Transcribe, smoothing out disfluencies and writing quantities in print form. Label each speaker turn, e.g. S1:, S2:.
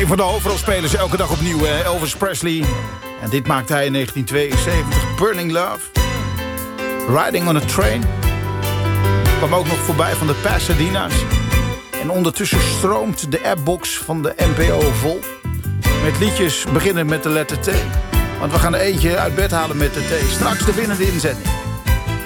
S1: Een van de hoofdrolspelers elke dag opnieuw, Elvis Presley. En dit maakte hij in 1972, Burning Love. Riding on a Train. Kwam ook nog voorbij van de Pasadena's. En ondertussen stroomt de appbox van de NPO vol. Met liedjes beginnen met de letter T. Want we gaan er eentje uit bed halen met de T. Straks de winnende inzetting.